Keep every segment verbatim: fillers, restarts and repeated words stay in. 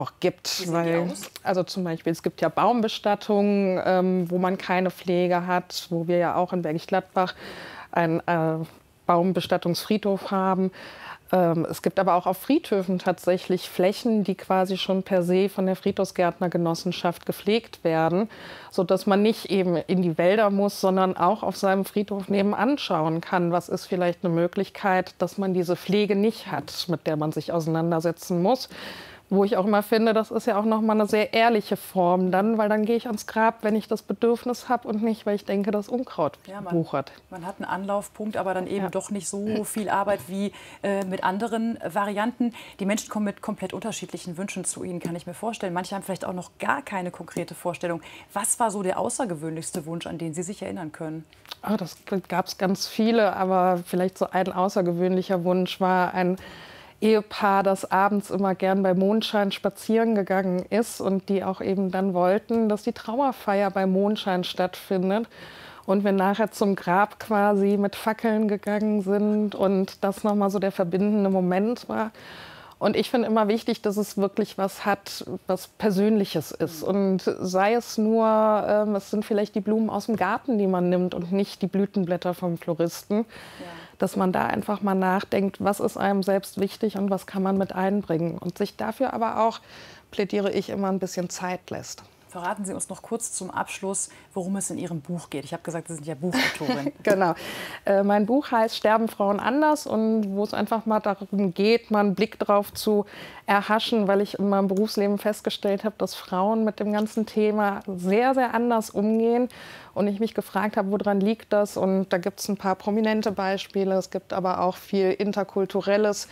auch gibt. Weil, also zum Beispiel, es gibt ja Baumbestattungen, ähm, wo man keine Pflege hat, wo wir ja auch in Bergisch Gladbach einen äh, Baumbestattungsfriedhof haben. Ähm, es gibt aber auch auf Friedhöfen tatsächlich Flächen, die quasi schon per se von der Friedhofsgärtnergenossenschaft gepflegt werden, sodass man nicht eben in die Wälder muss, sondern auch auf seinem Friedhof nebenan schauen kann. Was ist vielleicht eine Möglichkeit, dass man diese Pflege nicht hat, mit der man sich auseinandersetzen muss? Wo ich auch immer finde, das ist ja auch noch mal eine sehr ehrliche Form dann, weil dann gehe ich ans Grab, wenn ich das Bedürfnis habe und nicht, weil ich denke, das Unkraut ja, man, wuchert. Man hat einen Anlaufpunkt, aber dann eben ja. doch nicht so viel Arbeit wie äh, mit anderen Varianten. Die Menschen kommen mit komplett unterschiedlichen Wünschen zu Ihnen, kann ich mir vorstellen. Manche haben vielleicht auch noch gar keine konkrete Vorstellung. Was war so der außergewöhnlichste Wunsch, an den Sie sich erinnern können? Oh, das gab es ganz viele, aber vielleicht so ein außergewöhnlicher Wunsch war ein Ehepaar, das abends immer gern bei Mondschein spazieren gegangen ist und die auch eben dann wollten, dass die Trauerfeier bei Mondschein stattfindet. Und wir nachher zum Grab quasi mit Fackeln gegangen sind und das nochmal so der verbindende Moment war. Und ich finde immer wichtig, dass es wirklich was hat, was Persönliches ist. Und sei es nur, ähm, es sind vielleicht die Blumen aus dem Garten, die man nimmt und nicht die Blütenblätter vom Floristen. Ja. Dass man da einfach mal nachdenkt, was ist einem selbst wichtig und was kann man mit einbringen. Und sich dafür aber auch, plädiere ich, immer ein bisschen Zeit lässt. Verraten Sie uns noch kurz zum Abschluss, worum es in Ihrem Buch geht. Ich habe gesagt, Sie sind ja Buchautorin. Genau. Äh, mein Buch heißt Sterben Frauen anders und wo es einfach mal darum geht, mal einen Blick drauf zu erhaschen, weil ich in meinem Berufsleben festgestellt habe, dass Frauen mit dem ganzen Thema sehr, sehr anders umgehen. Und ich mich gefragt habe, woran liegt das? Und da gibt es ein paar prominente Beispiele. Es gibt aber auch viel Interkulturelles.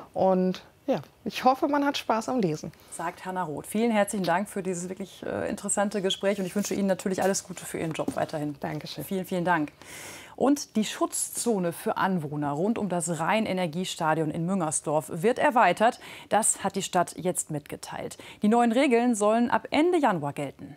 Und ja, ich hoffe, man hat Spaß am Lesen. Sagt Hannah Roth. Vielen herzlichen Dank für dieses wirklich äh, interessante Gespräch. Und ich wünsche Ihnen natürlich alles Gute für Ihren Job weiterhin. Dankeschön. Vielen, vielen Dank. Und die Schutzzone für Anwohner rund um das Rhein-Energiestadion in Müngersdorf wird erweitert. Das hat die Stadt jetzt mitgeteilt. Die neuen Regeln sollen ab Ende Januar gelten.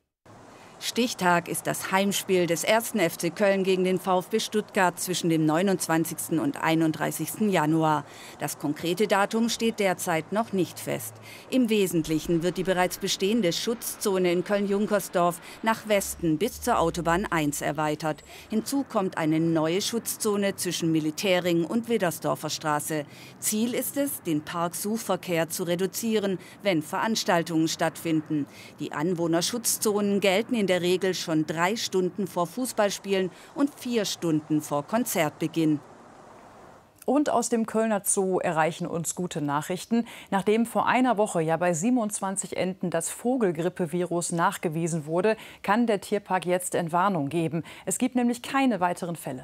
Stichtag ist das Heimspiel des ersten F C Köln gegen den VfB Stuttgart zwischen dem neunundzwanzigsten und einunddreißigsten Januar. Das konkrete Datum steht derzeit noch nicht fest. Im Wesentlichen wird die bereits bestehende Schutzzone in Köln-Junkersdorf nach Westen bis zur Autobahn eins erweitert. Hinzu kommt eine neue Schutzzone zwischen Militärring und Widdersdorfer Straße. Ziel ist es, den Parksuchverkehr zu reduzieren, wenn Veranstaltungen stattfinden. Die Anwohnerschutzzonen gelten in der Regel schon drei Stunden vor Fußballspielen und vier Stunden vor Konzertbeginn. Und aus dem Kölner Zoo erreichen uns gute Nachrichten. Nachdem vor einer Woche ja bei siebenundzwanzig Enten das Vogelgrippevirus nachgewiesen wurde, kann der Tierpark jetzt Entwarnung geben. Es gibt nämlich keine weiteren Fälle.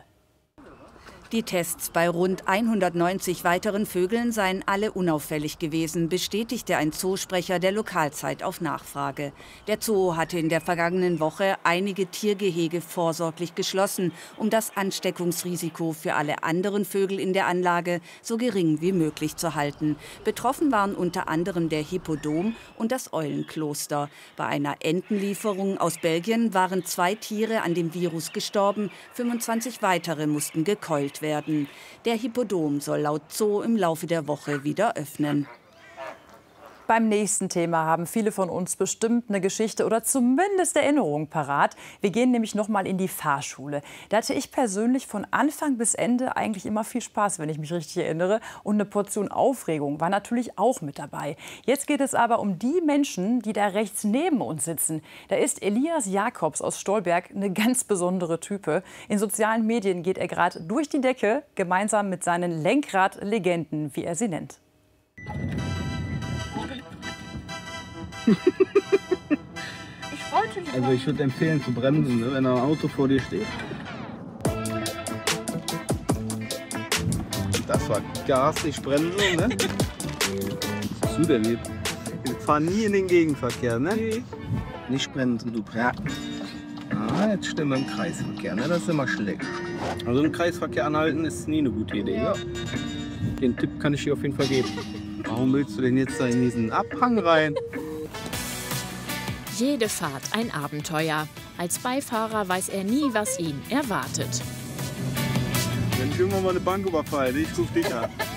Die Tests bei rund hundertneunzig weiteren Vögeln seien alle unauffällig gewesen, bestätigte ein Zoosprecher der Lokalzeit auf Nachfrage. Der Zoo hatte in der vergangenen Woche einige Tiergehege vorsorglich geschlossen, um das Ansteckungsrisiko für alle anderen Vögel in der Anlage so gering wie möglich zu halten. Betroffen waren unter anderem der Hippodom und das Eulenkloster. Bei einer Entenlieferung aus Belgien waren zwei Tiere an dem Virus gestorben, fünfundzwanzig weitere mussten gekeult werden. Der Hippodom soll laut Zoo im Laufe der Woche wieder öffnen. Beim nächsten Thema haben viele von uns bestimmt eine Geschichte oder zumindest Erinnerungen parat. Wir gehen nämlich noch mal in die Fahrschule. Da hatte ich persönlich von Anfang bis Ende eigentlich immer viel Spaß, wenn ich mich richtig erinnere. Und eine Portion Aufregung war natürlich auch mit dabei. Jetzt geht es aber um die Menschen, die da rechts neben uns sitzen. Da ist Elias Jakobs aus Stolberg eine ganz besondere Type. In sozialen Medien geht er gerade durch die Decke, gemeinsam mit seinen Lenkradlegenden, wie er sie nennt. Ich wollte nicht. Also ich würde empfehlen zu bremsen, ne, wenn ein Auto vor dir steht. Das war Gas, ich bremse, ne? Was hast du denn lieb? Ich fahre nie in den Gegenverkehr, ne? Nee. Nicht bremsen, du bremst. Ah, jetzt stimmen wir im Kreisverkehr, ne? Das ist immer schlecht. Also im Kreisverkehr anhalten ist nie eine gute Idee, ja? Den Tipp kann ich dir auf jeden Fall geben. Warum willst du denn jetzt da in diesen Abhang rein? Jede Fahrt ein Abenteuer. Als Beifahrer weiß er nie, was ihn erwartet. Wenn ich irgendwann mal eine Bank überfalle, ich rufe dich an.